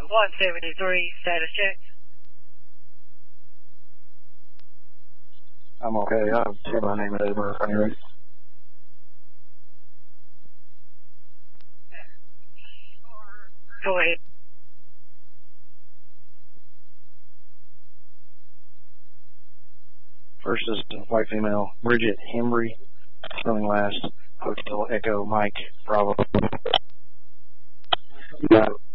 173, status check. I'm okay. I'll say my name is Edward. Anyway. Go ahead. First is white female, Bridget Hembry, spelling last, Hotel Echo Mike Bravo.